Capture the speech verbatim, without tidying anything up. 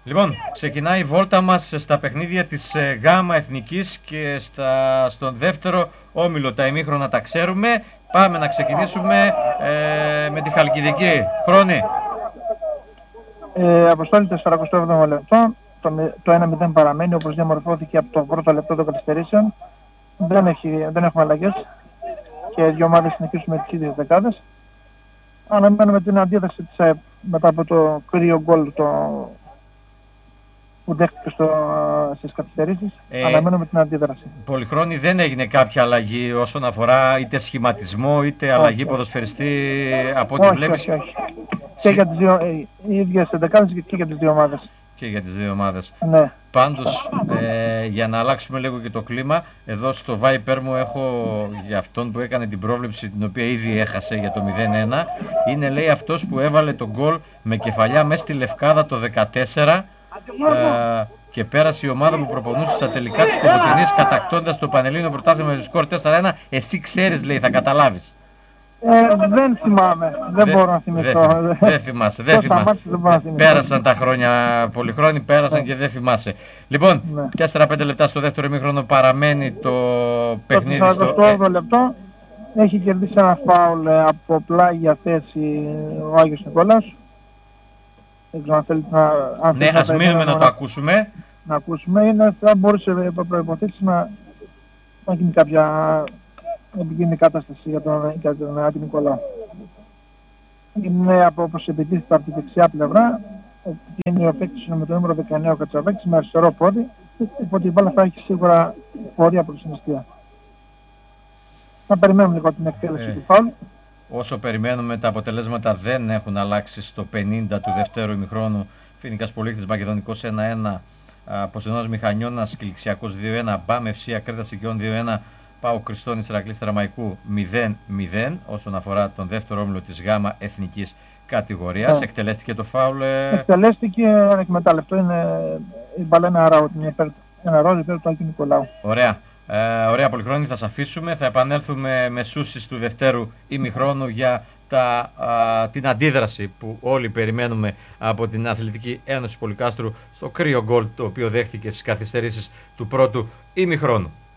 Λοιπόν, ξεκινάει η βόλτα μας στα παιχνίδια της ΓΑΜΑ Εθνικής και στα, στον δεύτερο όμιλο. Τα ημίχρονα τα ξέρουμε. Πάμε να ξεκινήσουμε ε, με τη Χαλκιδική. Χρόνη. Ε, Αποστόλη, το σαράντα έβδομο λεπτό. Το, το ένα μηδέν παραμένει όπως διαμορφώθηκε από το πρώτο λεπτό των καθυστερήσεων. Δεν, έχει, δεν έχουμε αλλαγές και οι δύο ομάδες συνεχίσουν με τις ίδιες δεκάδες. Αναμένουμε την αντίδραση της ΑΕΠ μετά από το κρύο γκολ το, που δέχτηκε στο, στις καθυστερήσεις. Ε, Αναμένουμε την αντίδραση. Πολυχρόνη, δεν έγινε κάποια αλλαγή όσον αφορά είτε σχηματισμό είτε αλλαγή όχι, ποδοσφαιριστή από ό,τι βλέπεις? Όχι, όχι. Και για τις δύο, οι ίδιες δεκάδες και για τις δύο ομάδες. Και για τις δύο ομάδες. Ναι. Πάντως, ε, για να αλλάξουμε λίγο και το κλίμα, εδώ στο Viper μου έχω για αυτόν που έκανε την πρόβλεψη, την οποία ήδη έχασε για το μηδέν ένα. Είναι, λέει, αυτός που έβαλε τον γκολ με κεφαλιά μέσα στη Λευκάδα το δεκατέσσερα ε, και πέρασε η ομάδα που προπονούσε στα τελικά της Κομποτηνής κατακτώντας το Πανελλήνιο Πρωτάθλημα με το σκορ τέσσερα ένα. Εσύ ξέρεις, λέει, θα καταλάβεις. Ε, δεν θυμάμαι, δεν δε, μπορώ να θυμηθώ. Δεν δε θυμάσαι, δεν θυμάσαι. Πέρασαν τα χρόνια, πολυχρόνοι πέρασαν ναι. και δεν θυμάσαι. Λοιπόν, ναι. τέσσερα πέντε λεπτά στο δεύτερο ημίχρονο παραμένει το παιχνίδι. Στο σαράντα όγδοο λεπτό έχει κερδίσει ένα φάουλ από πλάγια θέση ο Άγιος Νικόλαος. Δεν ξέρω αν θέλετε να... Αν ναι, ας μείνουμε να, να το ακούσουμε. Να ακούσουμε, είναι, θα μπορούσε υπό προϋποθέσεις να, να γίνει κάποια επικίνδυνη κατάσταση για τον, για τον Άγιο Νικολάου. Είναι από όπως επιτίθεται από τη δεξιά πλευρά, είναι ο παίκτης με το νούμερο δεκαεννέα ο Κατσαβέκης με αριστερό πόδι, οπότε η μπάλα θα έχει σίγουρα πορεία από τη συναισθία. Να περιμένουμε λίγο την εκτέλεση ε, του φάουλ. Όσο περιμένουμε, τα αποτελέσματα δεν έχουν αλλάξει στο πενήντα του δευτέρου ημιχρόνου. Φοινικάς Πολύχτης Μακεδονικός ένα ένα, Ποσειδώνας Μηχανιώνας Κιλικσιακός δύο ένα, Μπαμ Ευσία Ακρίτας Σικιών δύο ένα, Πάο Κριστόνης Ηρακλής Τεραμαϊκού μηδέν μηδέν όσον αφορά τον δεύτερο όμιλο της ΓΑΜΑ Εθνικής κατηγορίας. Yeah. Εκτελέστηκε το φάουλ. Εκτελέστηκε ανεκμετάλλευτο. Είναι η μπαλένα ένα ροζ υπέρ του Άγιου Νικολάου. Ωραία. Ε, ωραία, Πολυχρόνη, θα σας αφήσουμε. Θα επανέλθουμε με σούσεις του δευτέρου ημιχρόνου για τα, α, την αντίδραση που όλοι περιμένουμε από την Αθλητική Ένωση Πολυκάστρου στο κρύο γκολ το οποίο δέχτηκε στις καθυστερήσεις του πρώτου ημιχρόνου.